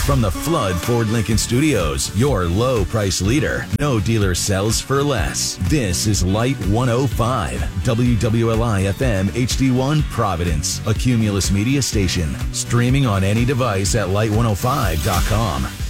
From the Flood Ford Lincoln Studios, your low price leader. No dealer sells for less. This is Light 105, WWLI FM HD1 Providence, a Cumulus Media station. Streaming on any device at light105.com.